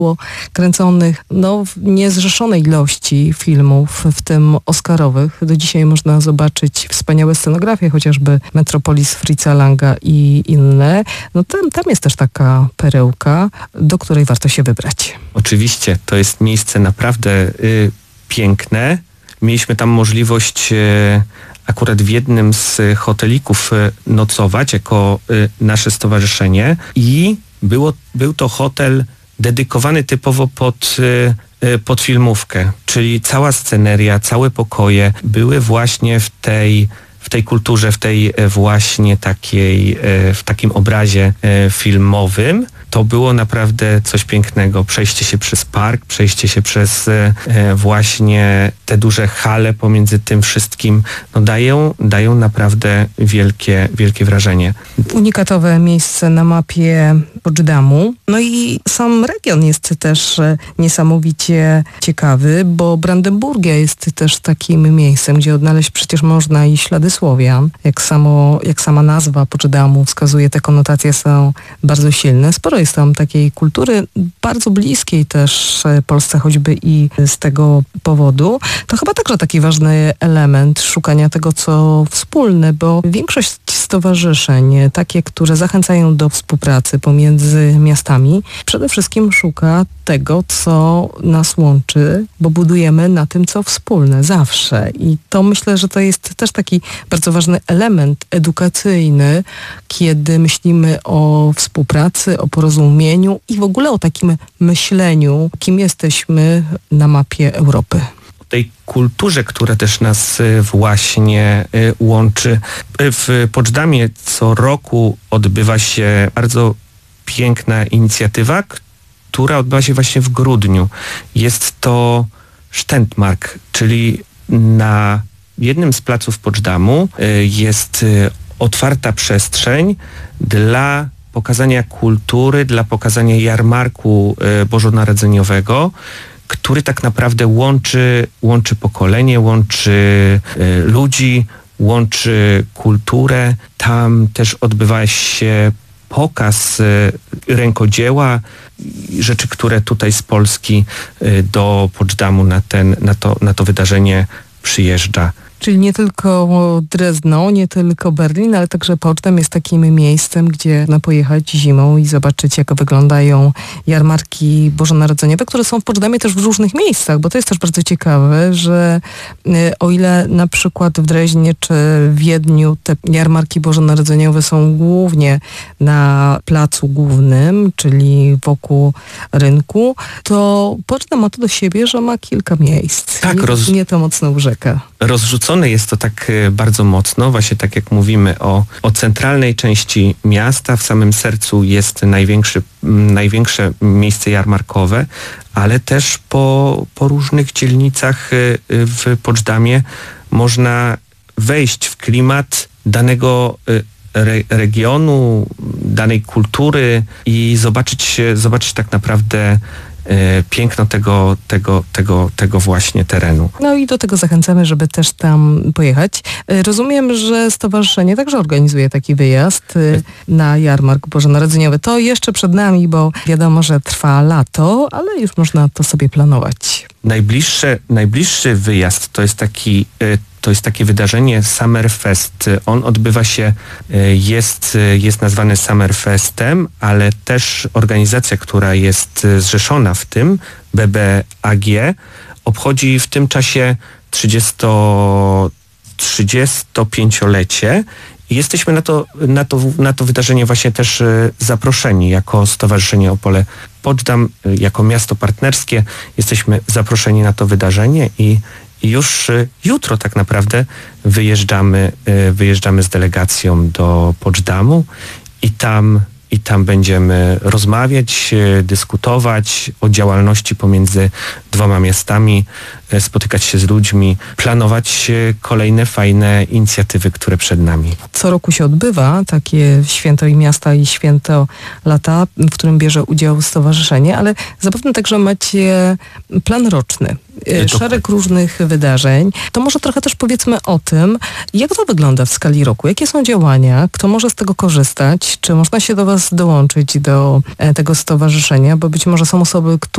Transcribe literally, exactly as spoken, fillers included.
Było kręconych no, w niezrzeszonej ilości filmów, w tym oscarowych. Do dzisiaj można zobaczyć wspaniałe scenografie, chociażby Metropolis Fritza Langa i inne. No tam, tam jest też taka perełka, do której warto się wybrać. Oczywiście, to jest miejsce naprawdę y, piękne. Mieliśmy tam możliwość y, akurat w jednym z hotelików y, nocować jako y, nasze stowarzyszenie i było, był to hotel dedykowany typowo pod, y, pod filmówkę, czyli cała sceneria, całe pokoje były właśnie w tej w tej kulturze, w tej właśnie takiej, w takim obrazie filmowym. To było naprawdę coś pięknego. Przejście się przez park, przejście się przez właśnie te duże hale pomiędzy tym wszystkim, no dają, dają naprawdę wielkie, wielkie wrażenie. Unikatowe miejsce na mapie Poczdamу. No i sam region jest też niesamowicie ciekawy, bo Brandenburgia jest też takim miejscem, gdzie odnaleźć przecież można i ślady Słowian. Jak, samo, jak sama nazwa Poczdamу wskazuje, te konotacje są bardzo silne. Sporo jest tam takiej kultury, bardzo bliskiej też Polsce, choćby i z tego powodu. To chyba także taki ważny element szukania tego, co wspólne, bo większość stowarzyszeń, takie, które zachęcają do współpracy pomiędzy miastami, przede wszystkim szuka tego, co nas łączy, bo budujemy na tym, co wspólne, zawsze. I to myślę, że to jest też taki bardzo ważny element edukacyjny, kiedy myślimy o współpracy, o porozumieniu i w ogóle o takim myśleniu, kim jesteśmy na mapie Europy. Tej kulturze, która też nas właśnie łączy. W Poczdamie co roku odbywa się bardzo piękna inicjatywa, która odbywa się właśnie w grudniu. Jest to Stendmark, czyli na jednym z placów Poczdamу jest otwarta przestrzeń dla pokazania kultury, dla pokazania jarmarku bożonarodzeniowego, który tak naprawdę łączy, łączy pokolenie, łączy y, ludzi, łączy kulturę. Tam też odbywa się pokaz y, rękodzieła, rzeczy, które tutaj z Polski y, do Poczdamу na, ten, na, to, na to wydarzenie przyjeżdża. Czyli nie tylko Drezno, nie tylko Berlin, ale także Poczdam jest takim miejscem, gdzie można pojechać zimą i zobaczyć, jak wyglądają jarmarki bożonarodzeniowe, które są w Poczdamie też w różnych miejscach, bo to jest też bardzo ciekawe, że o ile na przykład w Dreźnie czy w Wiedniu te jarmarki bożonarodzeniowe są głównie na placu głównym, czyli wokół rynku, to Poczdam ma to do siebie, że ma kilka miejsc. Tak, nie, roz... nie to mocno urzeka. Rozrzucone jest to tak bardzo mocno, właśnie tak jak mówimy o, o centralnej części miasta, w samym sercu jest największy, największe miejsce jarmarkowe, ale też po, po różnych dzielnicach w Poczdamie można wejść w klimat danego re, regionu, danej kultury i zobaczyć, zobaczyć tak naprawdę piękno tego, tego, tego, tego właśnie terenu. No i do tego zachęcamy, żeby też tam pojechać. Rozumiem, że stowarzyszenie także organizuje taki wyjazd na jarmark bożonarodzeniowy. To jeszcze przed nami, bo wiadomo, że trwa lato, ale już można to sobie planować. Najbliższe, najbliższy wyjazd to jest taki To jest takie wydarzenie Summerfest. On odbywa się, jest, jest nazwany Summerfestem, ale też organizacja, która jest zrzeszona w tym, B B A G, obchodzi w tym czasie trzydziestopięciolecie i jesteśmy na to, na to, na to wydarzenie właśnie też zaproszeni jako Stowarzyszenie Opole Poczdam, jako miasto partnerskie. Jesteśmy zaproszeni na to wydarzenie i I już jutro tak naprawdę wyjeżdżamy, wyjeżdżamy z delegacją do Poczdamу i tam, i tam będziemy rozmawiać, dyskutować o działalności pomiędzy dwoma miastami, spotykać się z ludźmi, planować kolejne fajne inicjatywy, które przed nami. Co roku się odbywa takie święto i miasta i święto lata, w którym bierze udział stowarzyszenie, ale zapewne także macie plan roczny. Szereg różnych wydarzeń. To może trochę też powiedzmy o tym, jak to wygląda w skali roku, jakie są działania, kto może z tego korzystać, czy można się do Was dołączyć do tego stowarzyszenia, bo być może są osoby, które